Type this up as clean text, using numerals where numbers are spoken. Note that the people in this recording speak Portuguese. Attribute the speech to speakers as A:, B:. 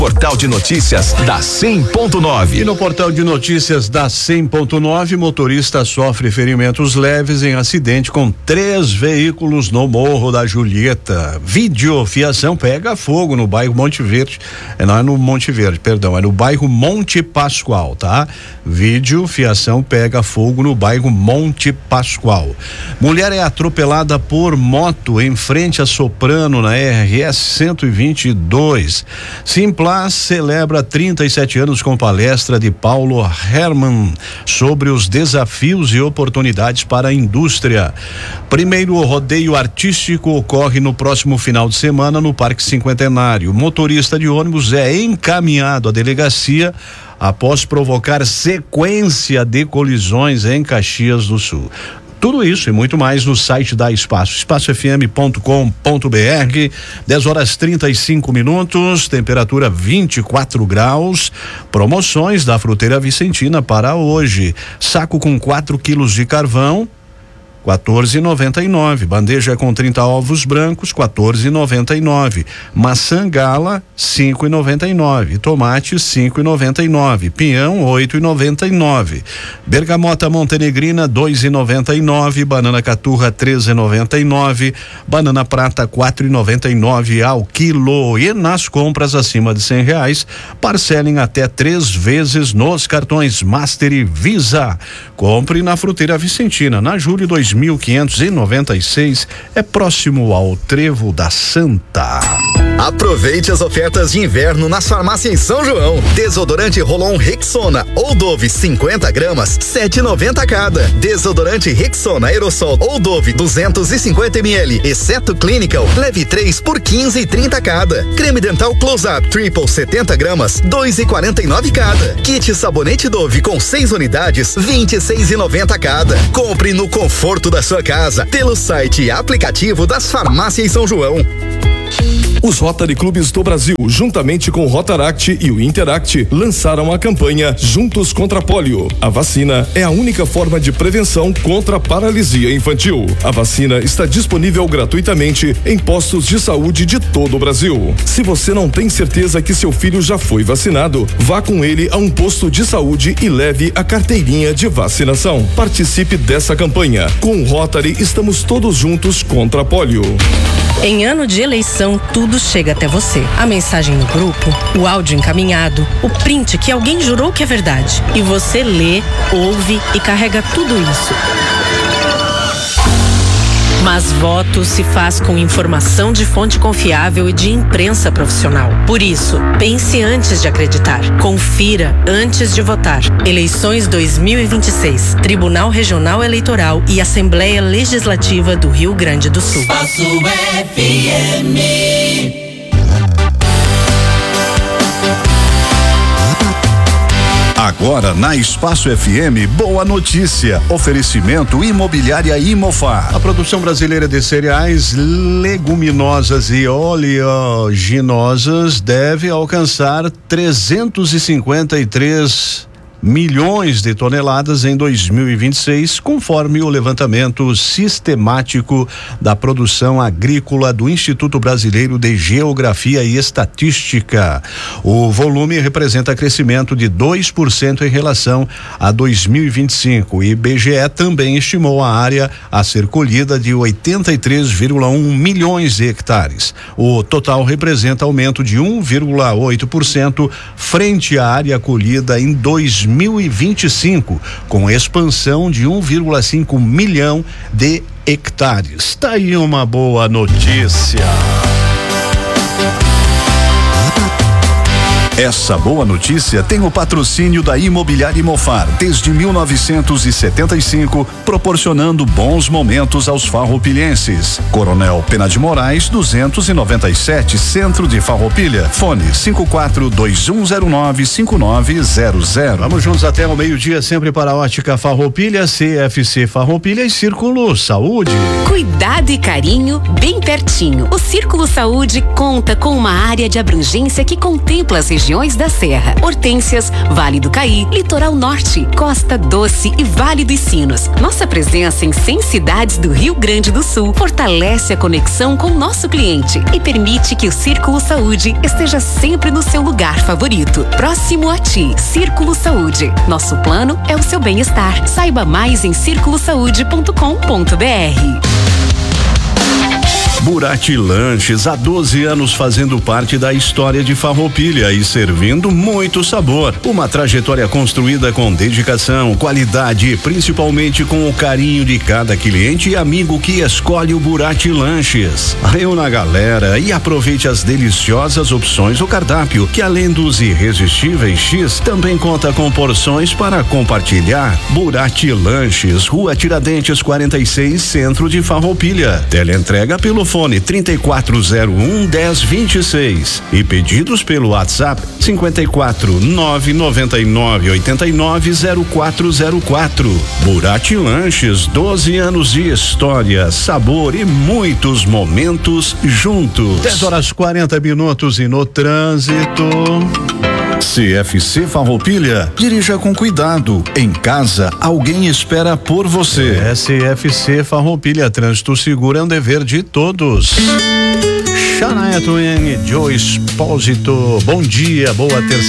A: Portal de notícias da 100.9.
B: E no portal de notícias da 100.9, motorista sofre ferimentos leves em acidente com 3 veículos no Morro da Julieta. Vídeo, fiação pega fogo no bairro Monte Verde. Não é no Monte Verde, perdão, é no bairro Monte Pascoal, tá? Vídeo, fiação pega fogo no bairro Monte Pascoal. Mulher é atropelada por moto em frente a Soprano na RS 122. Simpla celebra 37 anos com palestra de Paulo Hermann sobre os desafios e oportunidades para a indústria. Primeiro rodeio artístico ocorre no próximo final de semana no Parque Cinquentenário. Motorista de ônibus é encaminhado à delegacia após provocar sequência de colisões em Caxias do Sul. Tudo isso e muito mais no site da Espaço, espacofm.com.br. 10h35, temperatura 24 graus. Promoções da Fruteira Vicentina para hoje. Saco com 4 quilos de carvão, R$14,99. Bandeja com 30 ovos brancos, R$14,99. Maçã gala, R$5,99. Tomate, R$5,99. Pinhão, R$8,99. Bergamota montenegrina, R$2,99. Banana caturra, R$13,99. Banana prata, R$4,99 ao quilo. E nas compras acima de R$100, parcelem até 3 vezes nos cartões Master e Visa. Compre na Fruteira Vicentina, na Júlio 2596, é próximo ao Trevo da Santa.
A: Aproveite as ofertas de inverno nas farmácias em São João. Desodorante Rolon Rexona ou Dove 50 gramas, R$7,90 cada. Desodorante Rexona Aerosol ou Dove 250 ml, exceto Clinical, leve 3 por R$15,30 cada. Creme dental Close Up Triple 70 gramas, R$2,49 cada. Kit sabonete Dove com 6 unidades, R$26,90 cada. Compre no conforto da sua casa pelo site e aplicativo das farmácias São João.
C: Os Rotary Clubes do Brasil, juntamente com o Rotaract e o Interact, lançaram a campanha Juntos contra a Pólio. A vacina é a única forma de prevenção contra a paralisia infantil. A vacina está disponível gratuitamente em postos de saúde de todo o Brasil. Se você não tem certeza que seu filho já foi vacinado, vá com ele a um posto de saúde e leve a carteirinha de vacinação. Participe dessa campanha. Com o Rotary, estamos todos juntos contra a pólio.
D: Em ano de eleição, tudo chega até você. A mensagem no grupo, o áudio encaminhado, o print que alguém jurou que é verdade. E você lê, ouve e carrega tudo isso. Mas voto se faz com informação de fonte confiável e de imprensa profissional. Por isso, pense antes de acreditar. Confira antes de votar. Eleições 2026. Tribunal Regional Eleitoral e Assembleia Legislativa do Rio Grande do Sul.
E: Espaço FM.
B: Agora na Espaço FM, boa notícia. Oferecimento Imobiliária Imofar. A produção brasileira de cereais, leguminosas e oleaginosas deve alcançar 353 milhões de toneladas em 2026, conforme o levantamento sistemático da produção agrícola do Instituto Brasileiro de Geografia e Estatística. O volume representa crescimento de 2% em relação a 2025. O IBGE também estimou a área a ser colhida de 83,1 milhões de hectares. O total representa aumento de 1,8% frente à área colhida em 2025, com expansão de 1,5 milhão de hectares. Tá aí uma boa notícia. Essa boa notícia tem o patrocínio da Imobiliária Imofar desde 1975, proporcionando bons momentos aos farroupilhenses. Coronel Pena de Moraes 297, Centro de Farroupilha. Fone 5421095900. Vamos juntos até o meio-dia, sempre para a Ótica Farroupilha, CFC Farroupilha e Círculo Saúde.
F: Cuidado e carinho bem pertinho. O Círculo Saúde conta com uma área de abrangência que contempla as regiões regiões da Serra, Hortências, Vale do Caí, Litoral Norte, Costa Doce e Vale dos Sinos. Nossa presença em 100 cidades do Rio Grande do Sul fortalece a conexão com o nosso cliente e permite que o Círculo Saúde esteja sempre no seu lugar favorito. Próximo a ti, Círculo Saúde. Nosso plano é o seu bem-estar. Saiba mais em circulosaude.com.br.
B: Burati Lanches, há 12 anos fazendo parte da história de Farroupilha e servindo muito sabor. Uma trajetória construída com dedicação, qualidade e principalmente com o carinho de cada cliente e amigo que escolhe o Burati Lanches. Reúna a galera e aproveite as deliciosas opções do cardápio, que além dos irresistíveis X, também conta com porções para compartilhar. Burati Lanches, Rua Tiradentes 46, Centro de Farroupilha. Teleentrega pelo fone 3401-1026 e pedidos pelo WhatsApp 54-999-890404. Burati Lanches, 12 anos de história, sabor e muitos momentos juntos. 10h40 e no trânsito. CFC Farroupilha, dirija com cuidado. Em casa, alguém espera por você. CFC Farroupilha, trânsito seguro é um dever de todos. Shania Twain, Joe Espósito, bom dia, boa terça.